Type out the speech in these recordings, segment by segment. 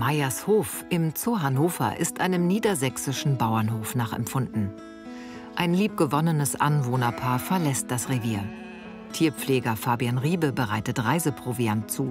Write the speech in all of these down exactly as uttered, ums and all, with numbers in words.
Meyershof im Zoo Hannover ist einem niedersächsischen Bauernhof nachempfunden. Ein liebgewonnenes Anwohnerpaar verlässt das Revier. Tierpfleger Fabian Riebe bereitet Reiseproviant zu.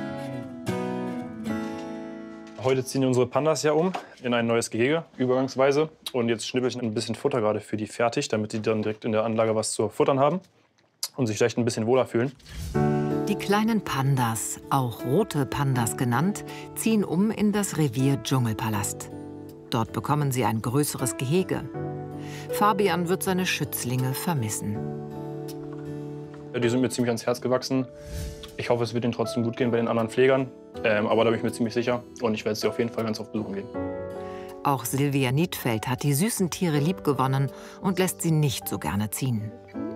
Heute ziehen unsere Pandas ja um in ein neues Gehege, übergangsweise. Und jetzt schnippel ich ein bisschen Futter gerade für die fertig, damit die dann direkt in der Anlage was zu futtern haben und sich vielleicht ein bisschen wohler fühlen. Die kleinen Pandas, auch rote Pandas genannt, ziehen um in das Revier Dschungelpalast. Dort bekommen sie ein größeres Gehege. Fabian wird seine Schützlinge vermissen. Die sind mir ziemlich ans Herz gewachsen. Ich hoffe, es wird ihnen trotzdem gut gehen bei den anderen Pflegern. Ähm, aber da bin ich mir ziemlich sicher. Und ich werde sie auf jeden Fall ganz oft besuchen gehen. Auch Silvia Niedfeld hat die süßen Tiere liebgewonnen und lässt sie nicht so gerne ziehen.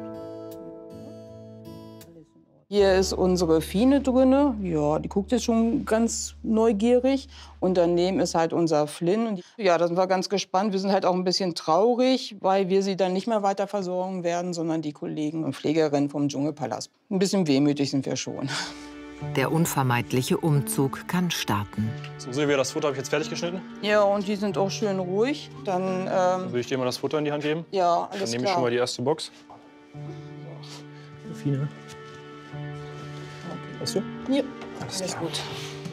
Hier ist unsere Fine drinne. Ja, die guckt jetzt schon ganz neugierig. Und daneben ist halt unser Flynn. Und ja, da sind wir ganz gespannt. Wir sind halt auch ein bisschen traurig, weil wir sie dann nicht mehr weiter versorgen werden, sondern die Kollegen und Pflegerinnen vom Dschungelpalast. Ein bisschen wehmütig sind wir schon. Der unvermeidliche Umzug kann starten. So, Silvia, das Futter habe ich jetzt fertig geschnitten. Ja, und die sind auch schön ruhig. Dann, ähm, Dann würde ich dir mal das Futter in die Hand geben. Ja, alles klar. Dann nehme ich schon mal die erste Box. Fine. Weißt du? Ja, alles, alles gut.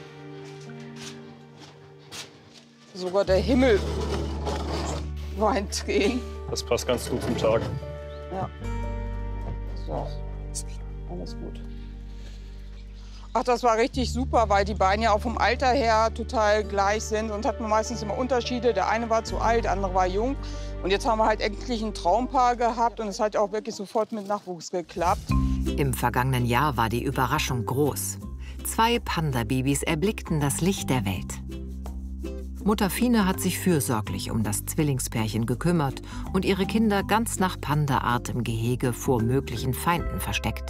Sogar der Himmel weint Tränen. Das passt ganz gut zum Tag. Ja. So, alles gut. Ach, das war richtig super, weil die beiden ja auch vom Alter her total gleich sind. Und hat man meistens immer Unterschiede. Der eine war zu alt, der andere war jung. Und jetzt haben wir halt endlich ein Traumpaar gehabt. Und es hat auch wirklich sofort mit Nachwuchs geklappt. Im vergangenen Jahr war die Überraschung groß. Zwei Panda-Babys erblickten das Licht der Welt. Mutter Fine hat sich fürsorglich um das Zwillingspärchen gekümmert und ihre Kinder ganz nach Panda-Art im Gehege vor möglichen Feinden versteckt.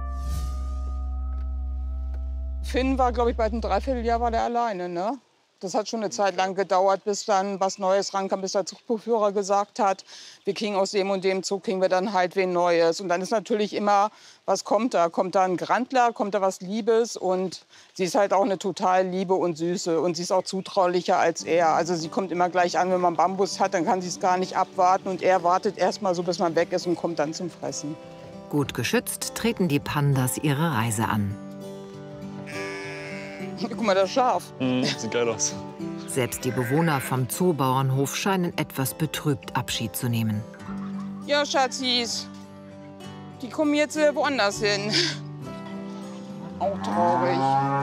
Finn war, glaube ich, bald ein Dreivierteljahr war der alleine, ne? Das hat schon eine Zeit lang gedauert, bis dann was Neues rankam, bis der Zuchtbuchführer gesagt hat, wir kriegen aus dem und dem Zug, kriegen wir dann halt wen Neues. Und dann ist natürlich immer, was kommt da? Kommt da ein Grandler, kommt da was Liebes? Und sie ist halt auch eine total liebe und süße. Und sie ist auch zutraulicher als er. Also sie kommt immer gleich an, wenn man Bambus hat, dann kann sie es gar nicht abwarten. Und er wartet erst mal so, bis man weg ist und kommt dann zum Fressen. Gut geschützt treten die Pandas ihre Reise an. Guck mal, das Schaf. Mhm, sieht geil aus. Selbst die Bewohner vom Zoobauernhof scheinen etwas betrübt Abschied zu nehmen. Ja, Schatzis, die kommen jetzt äh, woanders hin. Auch traurig.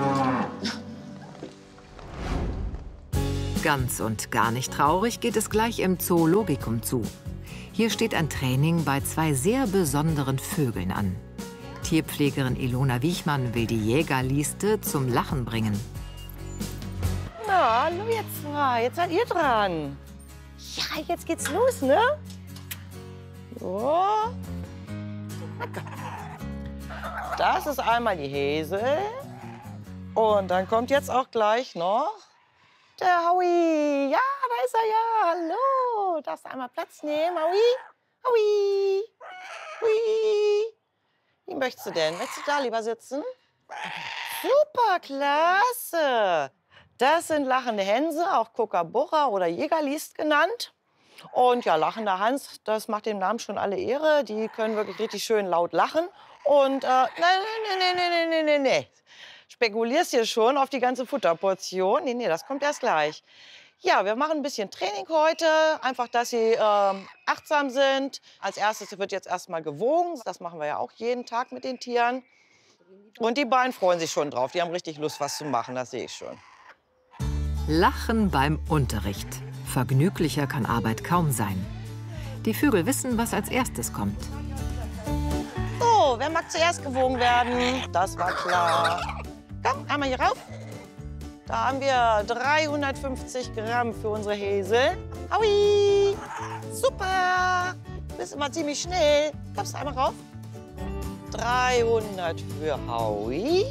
Ganz und gar nicht traurig geht es gleich im Zoologikum zu. Hier steht ein Training bei zwei sehr besonderen Vögeln an. Tierpflegerin Ilona Wiechmann will die Jägerlieste zum Lachen bringen. Na, hallo jetzt zwei. Jetzt seid ihr dran. Ja, jetzt geht's los, ne? So. Das ist einmal die Häsel. Und dann kommt jetzt auch gleich noch der Howie. Ja, da ist er ja. Hallo. Darfst du einmal Platz nehmen, Howie? Howie. Howie. Wie möchtest du denn? Möchtest du da lieber sitzen? Super, klasse. Das sind lachende Hänse, auch Kookaburra oder Jägerliest genannt. Und ja, lachender Hans, das macht dem Namen schon alle Ehre. Die können wirklich richtig schön laut lachen. Und äh, nee, nee, nee, nee, nee, nee, nee. Spekulierst hier schon auf die ganze Futterportion. Nee, nee, das kommt erst gleich. Ja, wir machen ein bisschen Training heute, einfach, dass sie ähm, achtsam sind. Als erstes wird jetzt erstmal gewogen. Das machen wir ja auch jeden Tag mit den Tieren. Und die beiden freuen sich schon drauf. Die haben richtig Lust, was zu machen, das sehe ich schon. Lachen beim Unterricht. Vergnüglicher kann Arbeit kaum sein. Die Vögel wissen, was als erstes kommt. So, wer mag zuerst gewogen werden? Das war klar. Komm, einmal hier rauf. Da haben wir dreihundertfünfzig Gramm für unsere Häsel. Howie! Super! Du bist immer ziemlich schnell. Kommst du einmal rauf? dreihundert für Howie.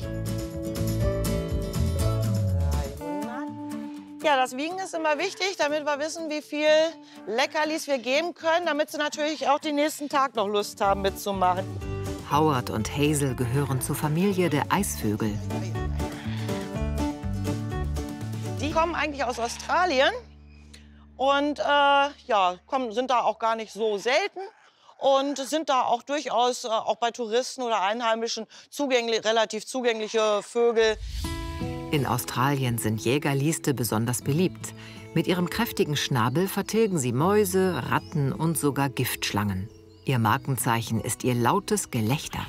dreihundert. Ja, das Wiegen ist immer wichtig, damit wir wissen, wie viel Leckerlis wir geben können, damit sie natürlich auch den nächsten Tag noch Lust haben mitzumachen. Howard und Hazel gehören zur Familie der Eisvögel. Die kommen eigentlich aus Australien und äh, ja, kommen, sind da auch gar nicht so selten und sind da auch durchaus äh, auch bei Touristen oder Einheimischen zugänglich, relativ zugängliche Vögel. In Australien sind Jägerlieste besonders beliebt. Mit ihrem kräftigen Schnabel vertilgen sie Mäuse, Ratten und sogar Giftschlangen. Ihr Markenzeichen ist ihr lautes Gelächter.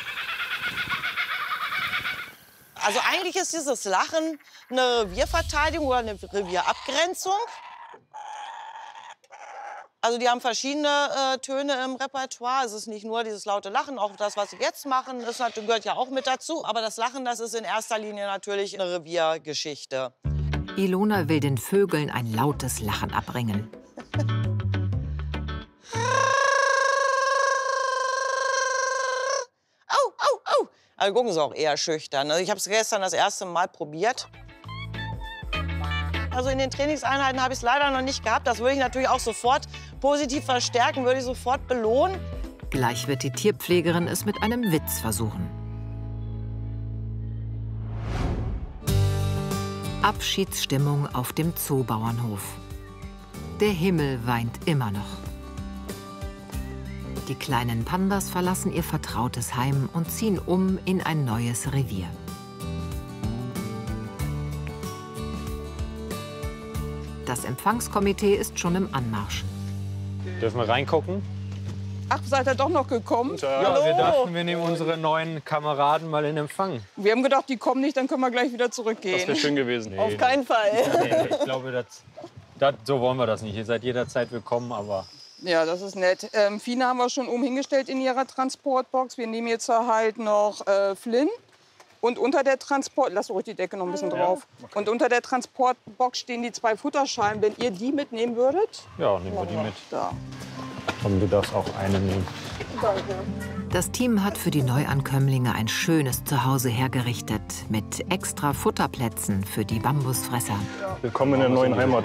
Also eigentlich ist dieses Lachen eine Revierverteidigung oder eine Revierabgrenzung. Also die haben verschiedene äh, Töne im Repertoire. Es ist nicht nur dieses laute Lachen, auch das, was sie jetzt machen, das gehört ja auch mit dazu. Aber das Lachen, das ist in erster Linie natürlich eine Reviergeschichte. Ilona will den Vögeln ein lautes Lachen abbringen. Au, au, au. Also gucken Sie auch eher schüchtern. Also ich habe es gestern das erste Mal probiert. Also in den Trainingseinheiten habe ich es leider noch nicht gehabt. Das würde ich natürlich auch sofort positiv verstärken, würde ich sofort belohnen. Gleich wird die Tierpflegerin es mit einem Witz versuchen. Abschiedsstimmung auf dem Zoobauernhof. Der Himmel weint immer noch. Die kleinen Pandas verlassen ihr vertrautes Heim und ziehen um in ein neues Revier. Das Empfangskomitee ist schon im Anmarsch. Dürfen wir reingucken? Ach, seid ihr doch noch gekommen? Ja, wir dachten, wir nehmen unsere neuen Kameraden mal in Empfang. Wir haben gedacht, die kommen nicht, dann können wir gleich wieder zurückgehen. Das wäre schön gewesen. Nee, Auf keinen Fall. nee, ich glaube, das, das, so wollen wir das nicht. Ihr seid jederzeit willkommen, aber... Ja, das ist nett. Ähm, Fine haben wir schon umhingestellt in ihrer Transportbox. Wir nehmen jetzt halt noch äh, Flynn. Und unter der Transport... Lass ruhig die Decke noch ein bisschen drauf. Ja, okay. Und unter der Transportbox stehen die zwei Futterschalen. Wenn ihr die mitnehmen würdet... Ja, nehmen wir die mit. Da. Komm, du darfst auch eine nehmen. Danke. Das Team hat für die Neuankömmlinge ein schönes Zuhause hergerichtet mit extra Futterplätzen für die Bambusfresser. Willkommen in der neuen Heimat.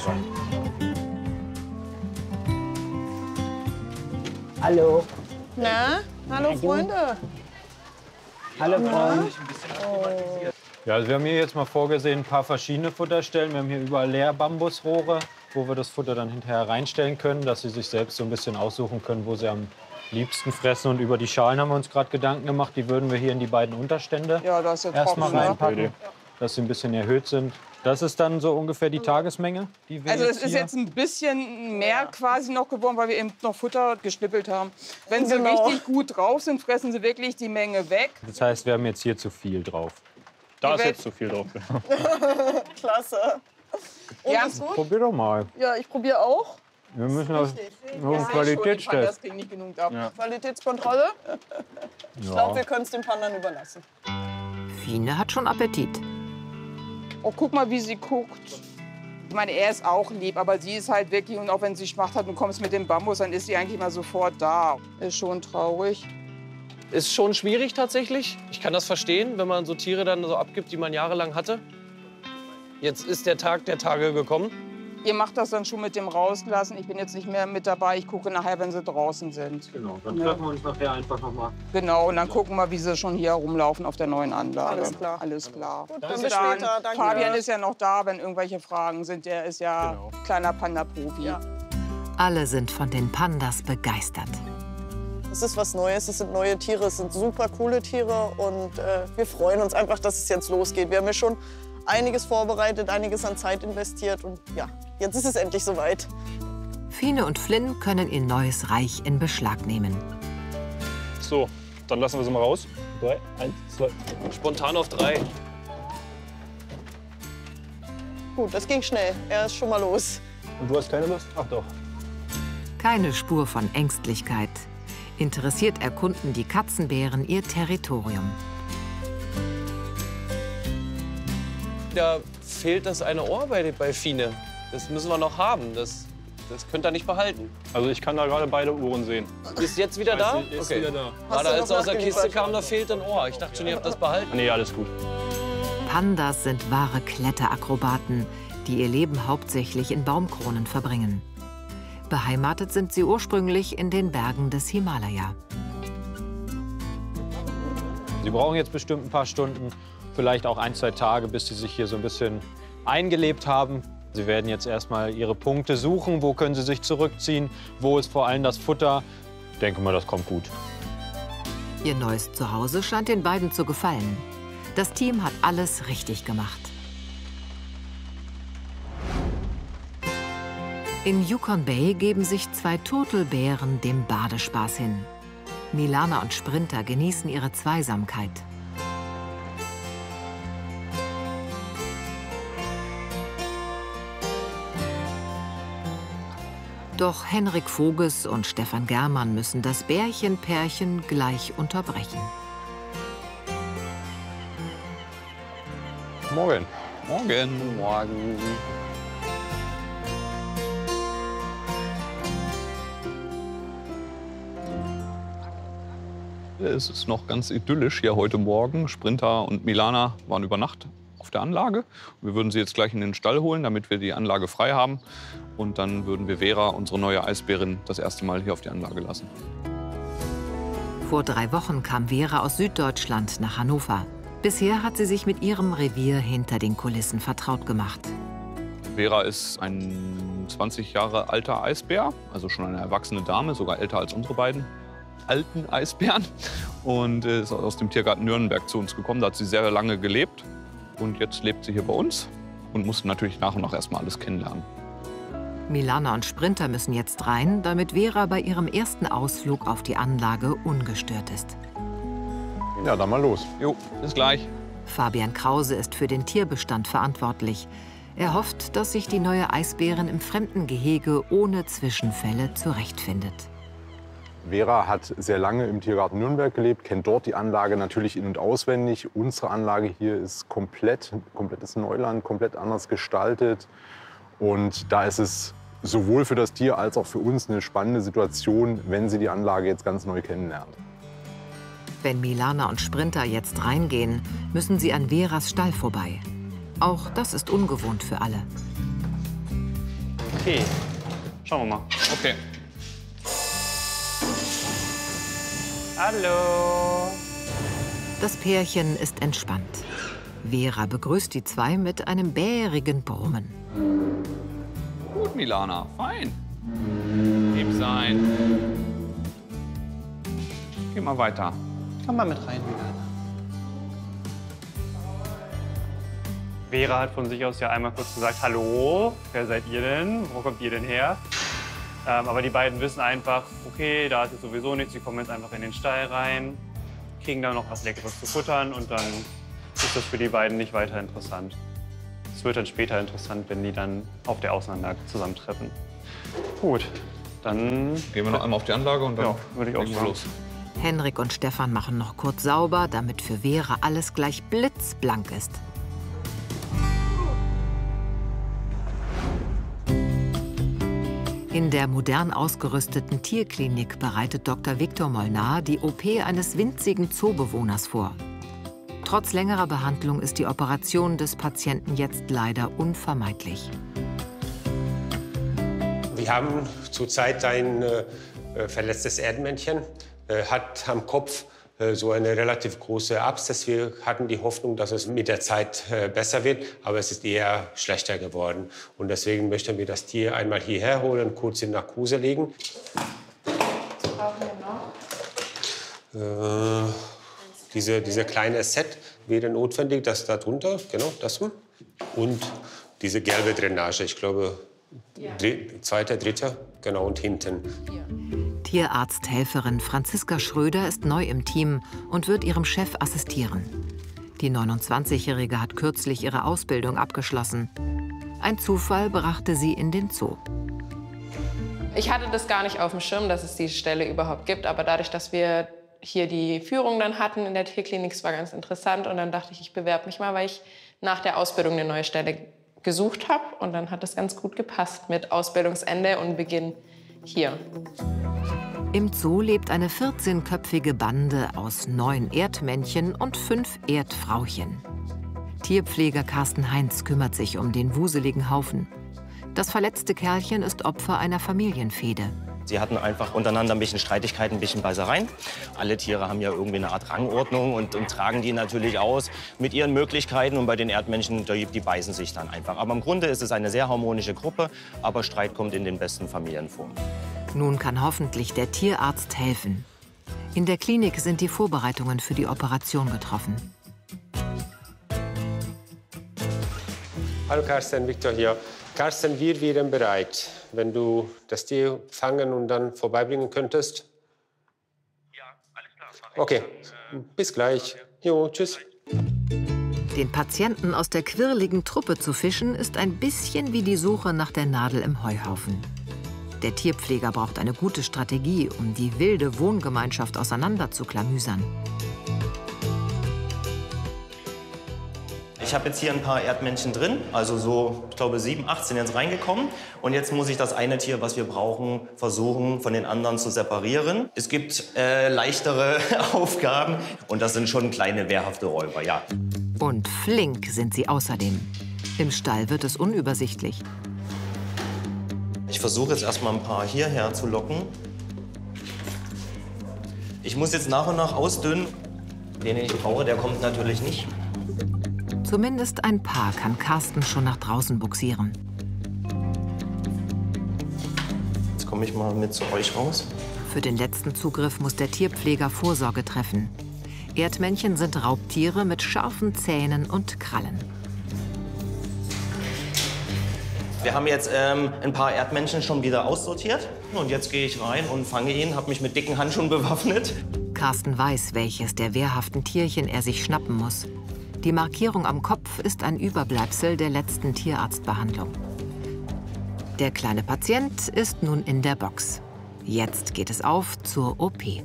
Hallo. Na? Hallo, Freunde. Hallo, Freunde. Ja, also wir haben hier jetzt mal vorgesehen, ein paar verschiedene Futterstellen. Wir haben hier überall leer Bambusrohre, wo wir das Futter dann hinterher reinstellen können, dass sie sich selbst so ein bisschen aussuchen können, wo sie am liebsten fressen. Und über die Schalen haben wir uns gerade Gedanken gemacht, die würden wir hier in die beiden Unterstände Ja, das ist ja erstmal trocken, ne? reinpacken, dass sie ein bisschen erhöht sind. Das ist dann so ungefähr die Tagesmenge, die wir Also jetzt es ist hier... jetzt ein bisschen mehr quasi noch geworden, weil wir eben noch Futter geschnippelt haben. Wenn sie Genau. richtig gut drauf sind, fressen sie wirklich die Menge weg. Das heißt, wir haben jetzt hier zu viel drauf. Da ist Welt- jetzt zu viel drauf. Klasse. Ja, Probier doch mal. Ja, ich probiere auch. Wir müssen auf auf einen Das Qualitätstest. kriegen nicht genug ab. Ja. Qualitätskontrolle. Ich glaube, Ja. wir können es den Pandern überlassen. Fine hat schon Appetit. Oh, guck mal, wie sie guckt. Ich meine, er ist auch lieb, aber sie ist halt wirklich, und auch wenn sie Schmacht hat und kommst mit dem Bambus, dann ist sie eigentlich mal sofort da. Ist schon traurig. Ist schon schwierig tatsächlich. Ich kann das verstehen, wenn man so Tiere dann so abgibt, die man jahrelang hatte. Jetzt ist der Tag der Tage gekommen. Ihr macht das dann schon mit dem Rauslassen. Ich bin jetzt nicht mehr mit dabei. Ich gucke nachher, wenn sie draußen sind. Genau, dann treffen wir uns nachher einfach noch mal. Genau, und dann gucken wir, wie sie schon hier rumlaufen auf der neuen Anlage. Alles klar. Alles klar. Gut, Bis dann bis dann. später. Danke. Fabian ist ja noch da, wenn irgendwelche Fragen sind. Der ist ja Genau. kleiner Panda-Profi. Ja. Alle sind von den Pandas begeistert. Es ist was Neues, es sind neue Tiere, es sind super coole Tiere und äh, wir freuen uns einfach, dass es jetzt losgeht. Wir haben ja schon einiges vorbereitet, einiges an Zeit investiert und ja, jetzt ist es endlich soweit. Fine und Flynn können ihr neues Reich in Beschlag nehmen. So, dann lassen wir sie mal raus. Drei, eins, zwei. Spontan auf drei. Gut, das ging schnell. Er ist schon mal los. Und du hast keine Lust? Ach doch. Keine Spur von Ängstlichkeit. Interessiert erkunden die Katzenbären ihr Territorium. Da fehlt das eine Ohr bei, bei Fine. Das müssen wir noch haben. Das, das könnt ihr nicht behalten. Also ich kann da gerade beide Ohren sehen. Ist jetzt wieder da? Ist Okay. wieder da. Gerade du als noch er aus der Kiste nachgeliefert? kam, da fehlt ein Ohr. Ich dachte schon, ihr habt das behalten. Nee, alles gut. Pandas sind wahre Kletterakrobaten, die ihr Leben hauptsächlich in Baumkronen verbringen. Beheimatet sind sie ursprünglich in den Bergen des Himalaya. Sie brauchen jetzt bestimmt ein paar Stunden, vielleicht auch ein, zwei Tage, bis sie sich hier so ein bisschen eingelebt haben. Sie werden jetzt erstmal ihre Punkte suchen, wo können sie sich zurückziehen, wo ist vor allem das Futter. Ich denke mal, das kommt gut. Ihr neues Zuhause scheint den beiden zu gefallen. Das Team hat alles richtig gemacht. In Yukon Bay geben sich zwei Turtelbären dem Badespaß hin. Milana und Sprinter genießen ihre Zweisamkeit. Doch Henrik Voges und Stefan Germann müssen das Bärchen-Pärchen gleich unterbrechen. Morgen. Morgen. Morgen. Es ist noch ganz idyllisch hier heute Morgen. Sprinter und Milana waren über Nacht auf der Anlage. Wir würden sie jetzt gleich in den Stall holen, damit wir die Anlage frei haben. Und dann würden wir Vera, unsere neue Eisbärin, das erste Mal hier auf die Anlage lassen. Vor drei Wochen kam Vera aus Süddeutschland nach Hannover. Bisher hat sie sich mit ihrem Revier hinter den Kulissen vertraut gemacht. Vera ist ein zwanzig Jahre alter Eisbär, also schon eine erwachsene Dame, sogar älter als unsere beiden alten Eisbären. Und ist aus dem Tiergarten Nürnberg zu uns gekommen. Da hat sie sehr lange gelebt. Und jetzt lebt sie hier bei uns und muss natürlich nach und nach erstmal alles kennenlernen. Milana und Sprinter müssen jetzt rein, damit Vera bei ihrem ersten Ausflug auf die Anlage ungestört ist. Ja, dann mal los. Jo, bis gleich. Fabian Krause ist für den Tierbestand verantwortlich. Er hofft, dass sich die neue Eisbärin im fremden Gehege ohne Zwischenfälle zurechtfindet. Vera hat sehr lange im Tiergarten Nürnberg gelebt, kennt dort die Anlage natürlich in- und auswendig. Unsere Anlage hier ist komplett, komplettes Neuland, komplett anders gestaltet. Und da ist es sowohl für das Tier als auch für uns eine spannende Situation, wenn sie die Anlage jetzt ganz neu kennenlernt. Wenn Milana und Sprinter jetzt reingehen, müssen sie an Veras Stall vorbei. Auch das ist ungewohnt für alle. Okay, schauen wir mal. Okay. Hallo. Das Pärchen ist entspannt. Vera begrüßt die zwei mit einem bärigen Brummen. Gut, Milana, fein. Lieb sein. Geh mal weiter. Komm mal mit rein, Milana. Vera hat von sich aus ja einmal kurz gesagt, hallo, wer seid ihr denn? Wo kommt ihr denn her? Ähm, aber die beiden wissen einfach, okay, da ist jetzt sowieso nichts, sie kommen jetzt einfach in den Stall rein, kriegen dann noch was Leckeres zu futtern und dann ist das für die beiden nicht weiter interessant. Es wird dann später interessant, wenn die dann auf der Außenanlage zusammentreffen. Gut, dann gehen wir noch einmal auf die Anlage und dann ja, würde ich auch sagen. los. Henrik und Stefan machen noch kurz sauber, damit für Vera alles gleich blitzblank ist. In der modern ausgerüsteten Tierklinik bereitet Doktor Viktor Molnar die O P eines winzigen Zoobewohners vor. Trotz längerer Behandlung ist die Operation des Patienten jetzt leider unvermeidlich. Wir haben zurzeit ein äh, verletztes Erdmännchen, äh, hat am Kopf äh, so eine relativ große Abszess. Wir hatten die Hoffnung, dass es mit der Zeit äh, besser wird, aber es ist eher schlechter geworden. Und deswegen möchten wir das Tier einmal hierher holen, kurz in Narkose legen. Was brauchen wir noch? Äh, diese, diese kleine Set wäre notwendig, das da drunter, genau das. Und diese gelbe Drainage, ich glaube, ja. Dr- zweiter, dritter, genau, und hinten. Ja. Tierarzthelferin Franziska Schröder ist neu im Team und wird ihrem Chef assistieren. Die neunundzwanzigjährige hat kürzlich ihre Ausbildung abgeschlossen. Ein Zufall brachte sie in den Zoo. Ich hatte das gar nicht auf dem Schirm, dass es die Stelle überhaupt gibt. Aber dadurch, dass wir hier die Führung dann hatten in der Tierklinik, das war ganz interessant. Und dann dachte ich, ich bewerbe mich mal, weil ich nach der Ausbildung eine neue Stelle gesucht habe. Und dann hat es ganz gut gepasst mit Ausbildungsende und Beginn hier. Im Zoo lebt eine vierzehnköpfige Bande aus neun Erdmännchen und fünf Erdfrauchen. Tierpfleger Carsten Heinz kümmert sich um den wuseligen Haufen. Das verletzte Kerlchen ist Opfer einer Familienfehde. Sie hatten einfach untereinander ein bisschen Streitigkeiten, ein bisschen Beißereien. Alle Tiere haben ja irgendwie eine Art Rangordnung und, und tragen die natürlich aus mit ihren Möglichkeiten. Und bei den Erdmännchen, die, die beißen sich dann einfach. Aber im Grunde ist es eine sehr harmonische Gruppe, aber Streit kommt in den besten Familien vor. Nun kann hoffentlich der Tierarzt helfen. In der Klinik sind die Vorbereitungen für die Operation getroffen. Hallo Carsten, Viktor hier. Carsten, wir wären bereit, wenn du das Tier fangen und dann vorbeibringen könntest. Ja, alles klar. Okay, bis gleich. Jo, tschüss. Den Patienten aus der quirligen Truppe zu fischen, ist ein bisschen wie die Suche nach der Nadel im Heuhaufen. Der Tierpfleger braucht eine gute Strategie, um die wilde Wohngemeinschaft auseinanderzuklamüsern. Ich habe jetzt hier ein paar Erdmännchen drin, also so, ich glaube, sieben, acht sind jetzt reingekommen. Und jetzt muss ich das eine Tier, was wir brauchen, versuchen, von den anderen zu separieren. Es gibt äh, leichtere Aufgaben und das sind schon kleine, wehrhafte Räuber, ja. Und flink sind sie außerdem. Im Stall wird es unübersichtlich. Ich versuche jetzt erstmal ein paar hierher zu locken. Ich muss jetzt nach und nach ausdünnen. Den ich brauche, der kommt natürlich nicht. Zumindest ein paar kann Carsten schon nach draußen bugsieren. Jetzt komme ich mal mit zu euch raus. Für den letzten Zugriff muss der Tierpfleger Vorsorge treffen. Erdmännchen sind Raubtiere mit scharfen Zähnen und Krallen. Wir haben jetzt ähm, ein paar Erdmännchen schon wieder aussortiert. Und jetzt gehe ich rein und fange ihn, habe mich mit dicken Handschuhen bewaffnet. Carsten weiß, welches der wehrhaften Tierchen er sich schnappen muss. Die Markierung am Kopf ist ein Überbleibsel der letzten Tierarztbehandlung. Der kleine Patient ist nun in der Box. Jetzt geht es auf zur O P.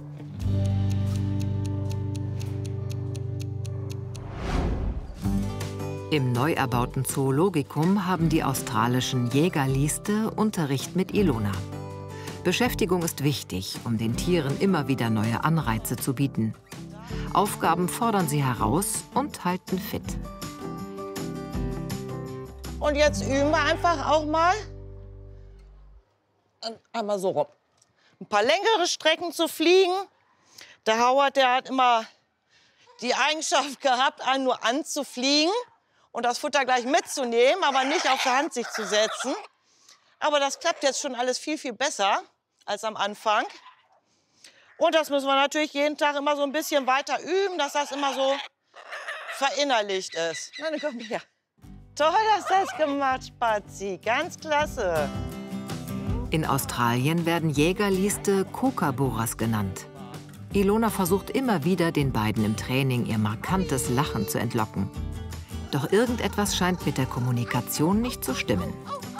Im neu erbauten Zoologikum haben die australischen Jägerlieste Unterricht mit Ilona. Beschäftigung ist wichtig, um den Tieren immer wieder neue Anreize zu bieten. Aufgaben fordern sie heraus und halten fit. Und jetzt üben wir einfach auch mal einmal so rum. Ein paar längere Strecken zu fliegen. Der Howard, der hat immer die Eigenschaft gehabt, einen nur anzufliegen und das Futter gleich mitzunehmen, aber nicht auf der Hand sich zu setzen. Aber das klappt jetzt schon alles viel, viel besser als am Anfang. Und das müssen wir natürlich jeden Tag immer so ein bisschen weiter üben, dass das immer so verinnerlicht ist. Na, dann komm her. Toll, dass du das gemacht, Spazi. Ganz klasse. In Australien werden Jägerlieste Kookaburras genannt. Ilona versucht immer wieder, den beiden im Training ihr markantes Lachen zu entlocken. Doch irgendetwas scheint mit der Kommunikation nicht zu stimmen.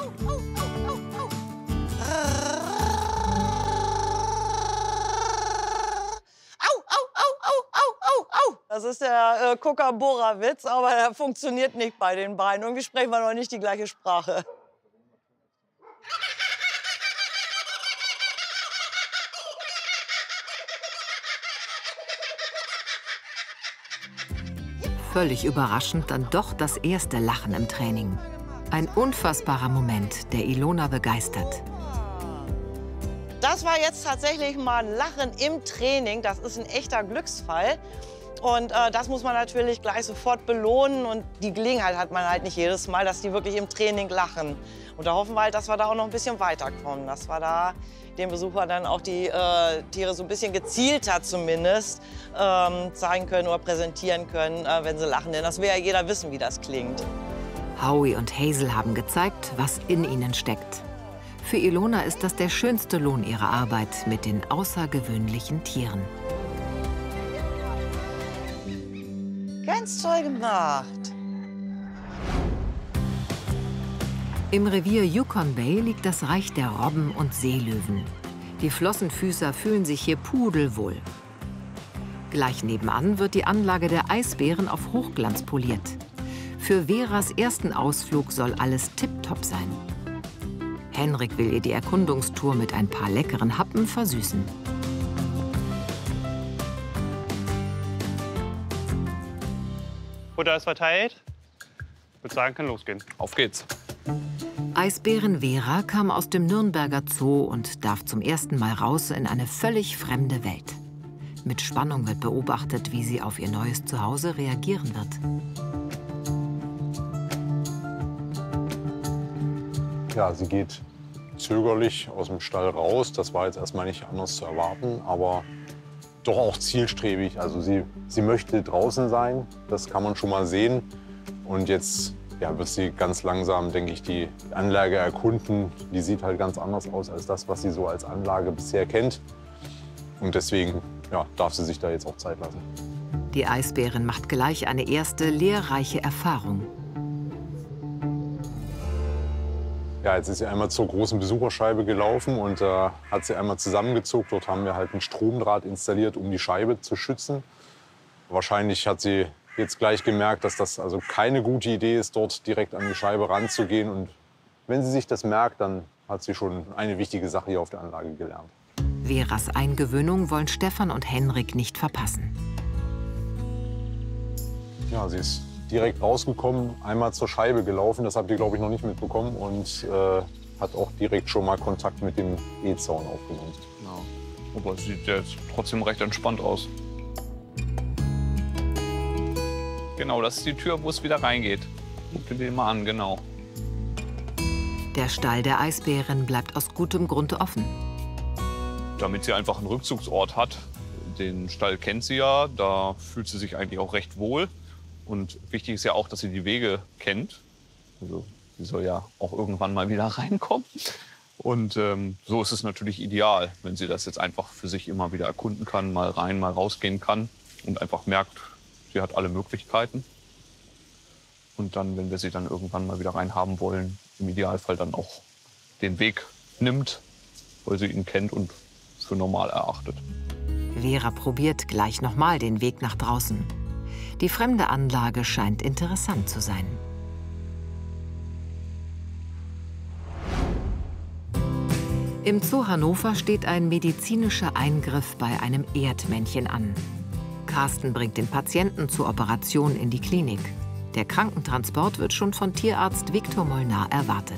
Das ist der äh, Kookaburra-Witz, aber der funktioniert nicht bei den beiden. Irgendwie sprechen wir noch nicht die gleiche Sprache. Völlig überraschend dann doch das erste Lachen im Training. Ein unfassbarer Moment, der Ilona begeistert. Das war jetzt tatsächlich mal ein Lachen im Training. Das ist ein echter Glücksfall. Und äh, das muss man natürlich gleich sofort belohnen. Und die Gelegenheit hat man halt nicht jedes Mal, dass die wirklich im Training lachen. Und da hoffen wir halt, dass wir da auch noch ein bisschen weiterkommen. Dass wir da den Besuchern dann auch die äh, Tiere so ein bisschen gezielter zumindest ähm, zeigen können oder präsentieren können, äh, wenn sie lachen. Denn das will ja jeder wissen, wie das klingt. Howie und Hazel haben gezeigt, was in ihnen steckt. Für Ilona ist das der schönste Lohn ihrer Arbeit mit den außergewöhnlichen Tieren. Ganz toll gemacht. Im Revier Yukon Bay liegt das Reich der Robben und Seelöwen. Die Flossenfüßer fühlen sich hier pudelwohl. Gleich nebenan wird die Anlage der Eisbären auf Hochglanz poliert. Für Veras ersten Ausflug soll alles tipptopp sein. Henrik will ihr die Erkundungstour mit ein paar leckeren Happen versüßen. Futter ist verteilt. Ich würde sagen, kann losgehen. Auf geht's. Eisbären Vera kam aus dem Nürnberger Zoo und darf zum ersten Mal raus in eine völlig fremde Welt. Mit Spannung wird beobachtet, wie sie auf ihr neues Zuhause reagieren wird. Ja, sie geht zögerlich aus dem Stall raus. Das war jetzt erstmal nicht anders zu erwarten, aber doch auch zielstrebig. Also sie, sie möchte draußen sein, das kann man schon mal sehen. Und jetzt ja, wird sie ganz langsam, denke ich, die Anlage erkunden. Die sieht halt ganz anders aus als das, was sie so als Anlage bisher kennt. Und deswegen ja, darf sie sich da jetzt auch Zeit lassen. Die Eisbärin macht gleich eine erste lehrreiche Erfahrung. Ja, jetzt ist sie einmal zur großen Besucherscheibe gelaufen und äh, hat sie einmal zusammengezuckt. Dort haben wir halt ein Stromdraht installiert, um die Scheibe zu schützen. Wahrscheinlich hat sie jetzt gleich gemerkt, dass das also keine gute Idee ist, dort direkt an die Scheibe ranzugehen. Und wenn sie sich das merkt, dann hat sie schon eine wichtige Sache hier auf der Anlage gelernt. Veras Eingewöhnung wollen Stefan und Henrik nicht verpassen. Ja, sie ist direkt rausgekommen, einmal zur Scheibe gelaufen. Das habt ihr, glaube ich, noch nicht mitbekommen. Und äh, hat auch direkt schon mal Kontakt mit dem E-Zaun aufgenommen. Ja. Aber es sieht jetzt trotzdem recht entspannt aus. Genau, das ist die Tür, wo es wieder reingeht. Guck dir den mal an, genau. Der Stall der Eisbären bleibt aus gutem Grund offen. Damit sie einfach einen Rückzugsort hat. Den Stall kennt sie ja, da fühlt sie sich eigentlich auch recht wohl. Und wichtig ist ja auch, dass sie die Wege kennt. Also sie soll ja auch irgendwann mal wieder reinkommen. Und ähm, so ist es natürlich ideal, wenn sie das jetzt einfach für sich immer wieder erkunden kann, mal rein, mal rausgehen kann und einfach merkt, sie hat alle Möglichkeiten. Und dann, wenn wir sie dann irgendwann mal wieder rein haben wollen, im Idealfall dann auch den Weg nimmt, weil sie ihn kennt und für normal erachtet. Vera probiert gleich nochmal den Weg nach draußen. Die fremde Anlage scheint interessant zu sein. Im Zoo Hannover steht ein medizinischer Eingriff bei einem Erdmännchen an. Carsten bringt den Patienten zur Operation in die Klinik. Der Krankentransport wird schon von Tierarzt Viktor Molnar erwartet.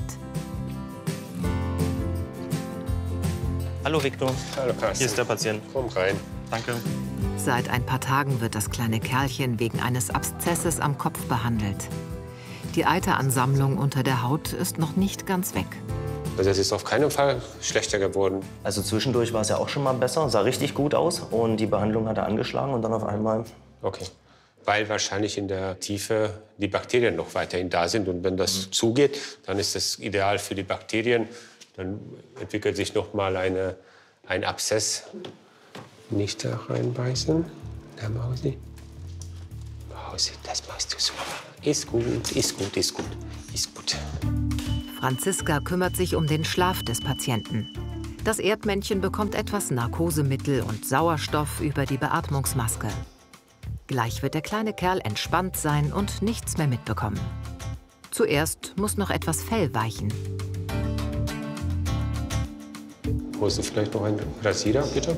Hallo Viktor. Hallo Carsten. Hier ist der Patient. Komm rein. Danke. Seit ein paar Tagen wird das kleine Kerlchen wegen eines Abszesses am Kopf behandelt. Die Eiteransammlung unter der Haut ist noch nicht ganz weg. Also es ist auf keinen Fall schlechter geworden. Also zwischendurch war es ja auch schon mal besser, sah richtig gut aus und die Behandlung hat er angeschlagen und dann auf einmal... Okay. Weil wahrscheinlich in der Tiefe die Bakterien noch weiterhin da sind und wenn das mhm. zugeht, dann ist das ideal für die Bakterien. Dann entwickelt sich noch mal eine, ein Abszess. Nicht da reinbeißen. Da, Mausi. Mausi, das machst du super. Ist gut, ist gut, ist gut, ist gut. Franziska kümmert sich um den Schlaf des Patienten. Das Erdmännchen bekommt etwas Narkosemittel und Sauerstoff über die Beatmungsmaske. Gleich wird der kleine Kerl entspannt sein und nichts mehr mitbekommen. Zuerst muss noch etwas Fell weichen. Holst du vielleicht noch einen Rasierer, bitte?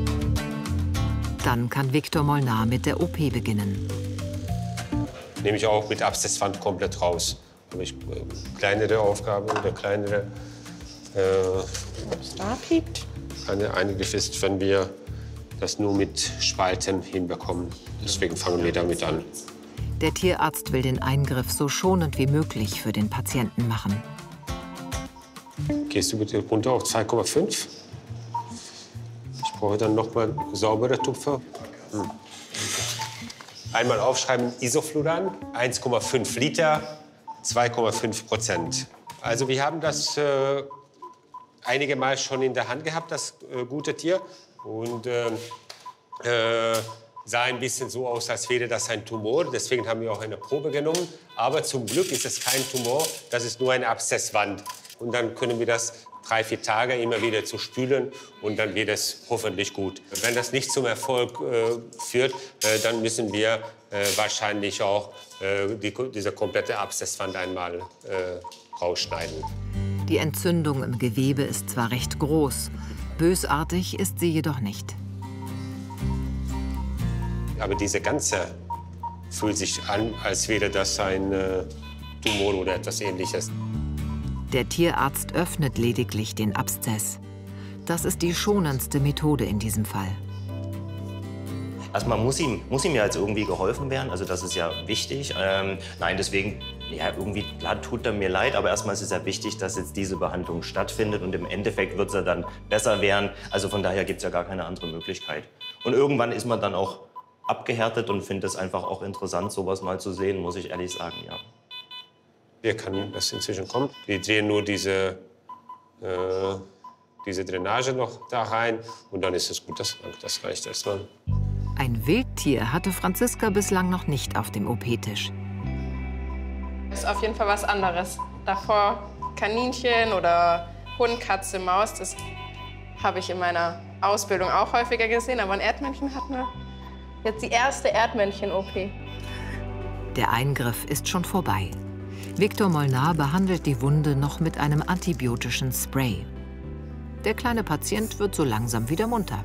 Dann kann Viktor Molnar mit der O P beginnen. Nehme ich auch mit Abszesswand komplett raus. Habe ich äh, kleinere Aufgaben oder kleinere. Äh, Was da piept? Eine Eingriff ist, wenn wir das nur mit Spalten hinbekommen. Deswegen fangen wir damit an. Der Tierarzt will den Eingriff so schonend wie möglich für den Patienten machen. Gehst du bitte runter auf zwei Komma fünf? Ich brauche dann noch mal saubere Tupfer. Hm. Einmal aufschreiben, Isofluran, eins Komma fünf Liter, zwei Komma fünf Prozent. Also wir haben das äh, einige Mal schon in der Hand gehabt, das äh, gute Tier. Und äh, äh, sah ein bisschen so aus, als wäre das ein Tumor. Deswegen haben wir auch eine Probe genommen. Aber zum Glück ist es kein Tumor, das ist nur eine Abszesswand. Und dann können wir das drei, vier Tage immer wieder zu spülen und dann wird es hoffentlich gut. Wenn das nicht zum Erfolg äh, führt, äh, dann müssen wir äh, wahrscheinlich auch äh, die, diese komplette Abszesswand einmal äh, rausschneiden. Die Entzündung im Gewebe ist zwar recht groß, bösartig ist sie jedoch nicht. Aber diese ganze fühlt sich an, als wäre das ein äh, Tumor oder etwas Ähnliches. Der Tierarzt öffnet lediglich den Abszess. Das ist die schonendste Methode in diesem Fall. Erstmal muss ihm, muss ihm ja jetzt irgendwie geholfen werden, also das ist ja wichtig. Ähm, nein, deswegen, ja, irgendwie klar, tut er mir leid, aber erstmal ist es ja wichtig, dass jetzt diese Behandlung stattfindet und im Endeffekt wird es ja dann besser werden. Also von daher gibt es ja gar keine andere Möglichkeit. Und irgendwann ist man dann auch abgehärtet und findet es einfach auch interessant, sowas mal zu sehen, muss ich ehrlich sagen, ja. Hier kann das inzwischen kommen. Wir drehen nur diese, äh, diese Drainage noch da rein und dann ist es gut, das, das reicht erstmal. Ein Wildtier hatte Franziska bislang noch nicht auf dem O P-Tisch. Ist auf jeden Fall was anderes. Davor Kaninchen oder Hund, Katze, Maus, das habe ich in meiner Ausbildung auch häufiger gesehen. Aber ein Erdmännchen hatten wir jetzt die erste Erdmännchen-O P. Der Eingriff ist schon vorbei. Viktor Molnar behandelt die Wunde noch mit einem antibiotischen Spray. Der kleine Patient wird so langsam wieder munter.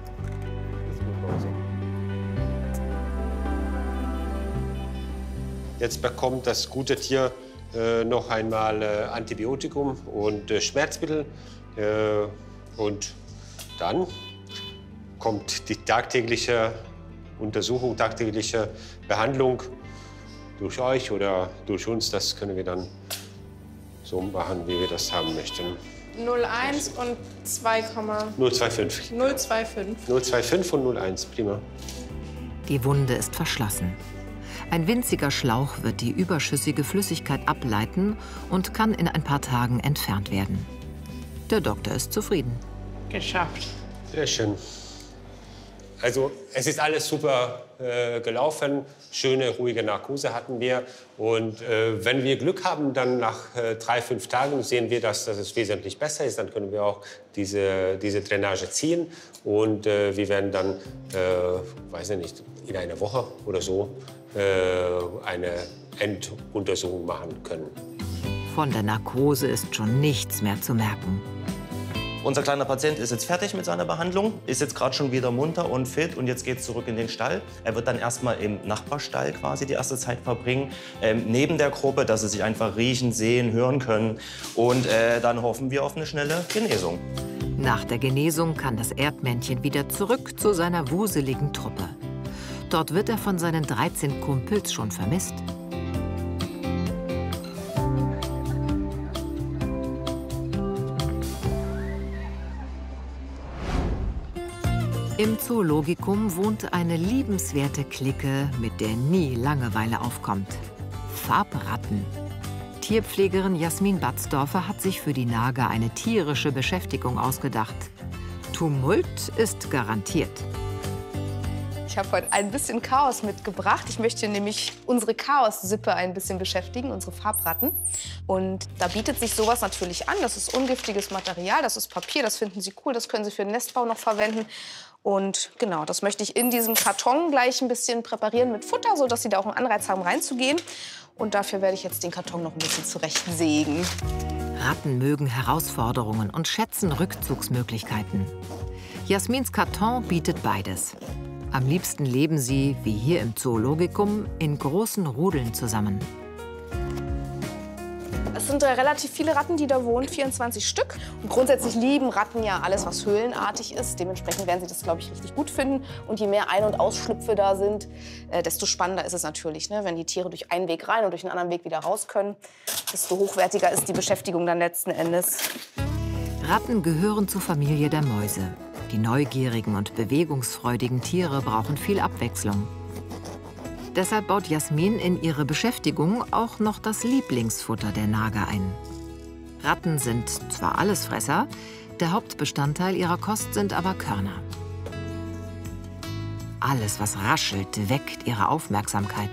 Jetzt bekommt das gute Tier äh, noch einmal äh, Antibiotikum und äh, Schmerzmittel. Äh, und dann kommt die tagtägliche Untersuchung, tagtägliche Behandlung durch euch oder durch uns. Das können wir dann so machen, wie wir das haben möchten. null Komma eins und zwei Komma null Komma fünf. null Komma fünfundzwanzig. null Komma fünfundzwanzig und null Komma eins, prima. Die Wunde ist verschlossen. Ein winziger Schlauch wird die überschüssige Flüssigkeit ableiten und kann in ein paar Tagen entfernt werden. Der Doktor ist zufrieden. Geschafft. Sehr schön. Also es ist alles super äh, gelaufen. Schöne, ruhige Narkose hatten wir. Und äh, wenn wir Glück haben, dann nach äh, drei, fünf Tagen sehen wir, dass, dass es wesentlich besser ist. Dann können wir auch diese, diese Drainage ziehen. Und äh, wir werden dann, äh, weiß ich nicht, in einer Woche oder so äh, eine Enduntersuchung machen können. Von der Narkose ist schon nichts mehr zu merken. Unser kleiner Patient ist jetzt fertig mit seiner Behandlung, ist jetzt gerade schon wieder munter und fit und jetzt geht es zurück in den Stall. Er wird dann erstmal im Nachbarstall quasi die erste Zeit verbringen, ähm, neben der Gruppe, dass sie sich einfach riechen, sehen, hören können. Und äh, dann hoffen wir auf eine schnelle Genesung. Nach der Genesung kann das Erdmännchen wieder zurück zu seiner wuseligen Truppe. Dort wird er von seinen dreizehn Kumpels schon vermisst. Im Zoologikum wohnt eine liebenswerte Clique, mit der nie Langeweile aufkommt. Farbratten. Tierpflegerin Jasmin Batzdorfer hat sich für die Nager eine tierische Beschäftigung ausgedacht. Tumult ist garantiert. Ich habe heute ein bisschen Chaos mitgebracht. Ich möchte nämlich unsere Chaos-Sippe ein bisschen beschäftigen, unsere Farbratten. Und da bietet sich sowas natürlich an. Das ist ungiftiges Material, das ist Papier, das finden Sie cool, das können Sie für den Nestbau noch verwenden. Und genau, das möchte ich in diesem Karton gleich ein bisschen präparieren mit Futter, sodass Sie da auch einen Anreiz haben, reinzugehen. Und dafür werde ich jetzt den Karton noch ein bisschen zurechtsägen. Ratten mögen Herausforderungen und schätzen Rückzugsmöglichkeiten. Jasmins Karton bietet beides. Am liebsten leben sie, wie hier im Zoologikum, in großen Rudeln zusammen. Es sind äh, relativ viele Ratten, die da wohnen, vierundzwanzig Stück. Und grundsätzlich lieben Ratten ja alles, was höhlenartig ist. Dementsprechend werden sie das, glaube ich, richtig gut finden. Und je mehr Ein- und Ausschlüpfe da sind, äh, desto spannender ist es natürlich, ne? Wenn die Tiere durch einen Weg rein und durch einen anderen Weg wieder raus können. Desto hochwertiger ist die Beschäftigung dann letzten Endes. Ratten gehören zur Familie der Mäuse. Die neugierigen und bewegungsfreudigen Tiere brauchen viel Abwechslung. Deshalb baut Jasmin in ihre Beschäftigung auch noch das Lieblingsfutter der Nager ein. Ratten sind zwar Allesfresser, der Hauptbestandteil ihrer Kost sind aber Körner. Alles, was raschelt, weckt ihre Aufmerksamkeit.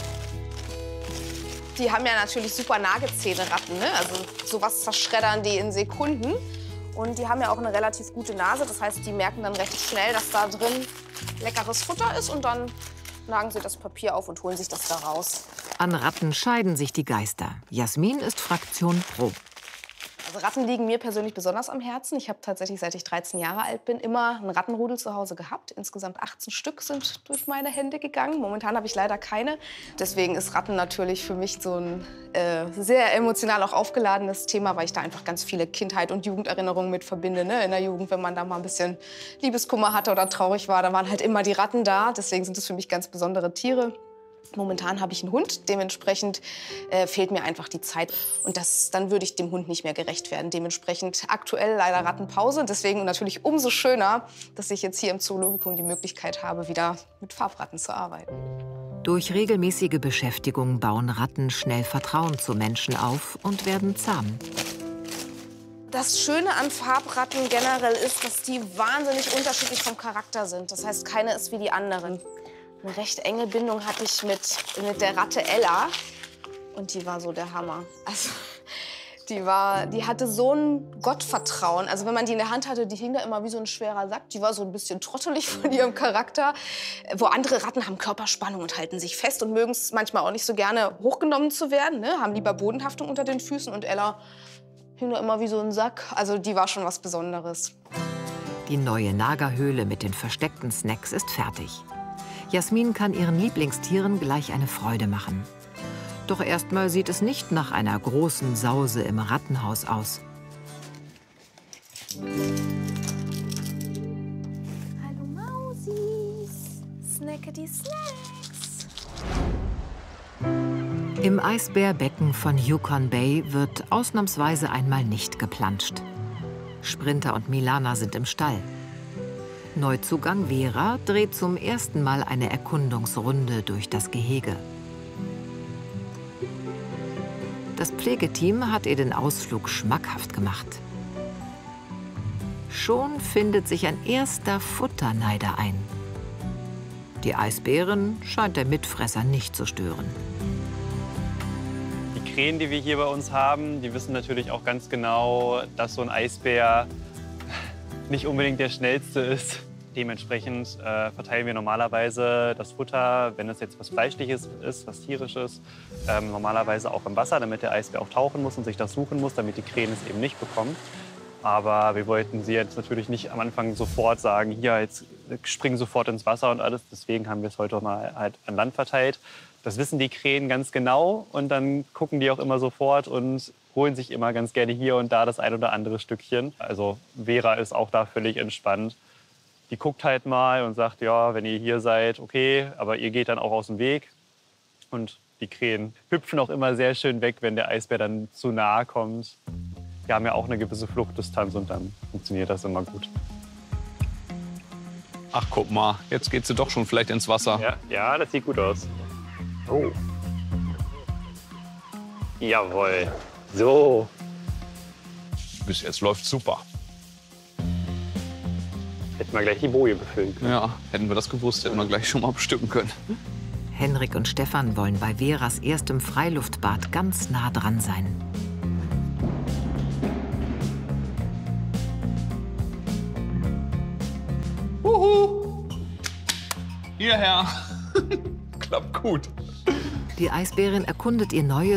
Die haben ja natürlich super Nagezähne, Ratten, ne? Also sowas zerschreddern die in Sekunden. Und die haben ja auch eine relativ gute Nase. Das heißt, die merken dann recht schnell, dass da drin leckeres Futter ist. Und dann nagen sie das Papier auf und holen sich das da raus. An Ratten scheiden sich die Geister. Jasmin ist Fraktion Pro. Also Also Ratten liegen mir persönlich besonders am Herzen. Ich habe tatsächlich, seit ich dreizehn Jahre alt bin, immer ein Rattenrudel zu Hause gehabt. Insgesamt achtzehn Stück sind durch meine Hände gegangen. Momentan habe ich leider keine. Deswegen ist Ratten natürlich für mich so ein äh, sehr emotional auch aufgeladenes Thema, weil ich da einfach ganz viele Kindheit- und Jugenderinnerungen mit verbinde. Ne? In der Jugend, wenn man da mal ein bisschen Liebeskummer hatte oder traurig war, da waren halt immer die Ratten da. Deswegen sind es für mich ganz besondere Tiere. Momentan habe ich einen Hund, dementsprechend äh, fehlt mir einfach die Zeit. Und das, dann würde ich dem Hund nicht mehr gerecht werden. Dementsprechend aktuell leider Rattenpause. Deswegen natürlich umso schöner, dass ich jetzt hier im Zoologikum die Möglichkeit habe, wieder mit Farbratten zu arbeiten. Durch regelmäßige Beschäftigung bauen Ratten schnell Vertrauen zu Menschen auf und werden zahm. Das Schöne an Farbratten generell ist, dass die wahnsinnig unterschiedlich vom Charakter sind. Das heißt, keine ist wie die anderen. Eine recht enge Bindung hatte ich mit, mit der Ratte Ella. Und die war so der Hammer. Also, die, war, die hatte so ein Gottvertrauen. Also wenn man die in der Hand hatte, die hing da immer wie so ein schwerer Sack. Die war so ein bisschen trottelig von ihrem Charakter. Wo andere Ratten haben Körperspannung und halten sich fest und mögen es manchmal auch nicht so gerne, hochgenommen zu werden. Ne? Haben lieber Bodenhaftung unter den Füßen. Und Ella hing da immer wie so ein Sack. Also die war schon was Besonderes. Die neue Nagerhöhle mit den versteckten Snacks ist fertig. Jasmin kann ihren Lieblingstieren gleich eine Freude machen. Doch erstmal sieht es nicht nach einer großen Sause im Rattenhaus aus. Hallo Mausis, snackety snacks. Im Eisbärbecken von Yukon Bay wird ausnahmsweise einmal nicht geplanscht. Sprinter und Milana sind im Stall. Neuzugang Vera dreht zum ersten Mal eine Erkundungsrunde durch das Gehege. Das Pflegeteam hat ihr den Ausflug schmackhaft gemacht. Schon findet sich ein erster Futterneider ein. Die Eisbären scheint der Mitfresser nicht zu stören. Die Krähen, die wir hier bei uns haben, die wissen natürlich auch ganz genau, dass so ein Eisbär nicht unbedingt der schnellste ist. Dementsprechend äh, verteilen wir normalerweise das Futter, wenn es jetzt was Fleischliches ist, was Tierisches, ähm, normalerweise auch im Wasser, damit der Eisbär auch tauchen muss und sich das suchen muss, damit die Krähen es eben nicht bekommen. Aber wir wollten sie jetzt natürlich nicht am Anfang sofort sagen, hier, jetzt springen sofort ins Wasser und alles. Deswegen haben wir es heute mal halt an Land verteilt. Das wissen die Krähen ganz genau und dann gucken die auch immer sofort und holen sich immer ganz gerne hier und da das ein oder andere Stückchen. Also Vera ist auch da völlig entspannt. Die guckt halt mal und sagt, ja, wenn ihr hier seid, okay, aber ihr geht dann auch aus dem Weg. Und die Krähen hüpfen auch immer sehr schön weg, wenn der Eisbär dann zu nahe kommt. Wir haben ja auch eine gewisse Fluchtdistanz und dann funktioniert das immer gut. Ach, guck mal, jetzt geht sie doch schon vielleicht ins Wasser. Ja, ja, das sieht gut aus. Oh. Jawohl. So. Bis jetzt läuft super. Hätten wir gleich die Boje befüllen können. Ja, hätten wir das gewusst, hätten wir gleich schon mal bestimmen können. Henrik und Stefan wollen bei Veras erstem Freiluftbad ganz nah dran sein. Uhu. Hierher. Klappt gut. Die Eisbärin erkundet ihr neues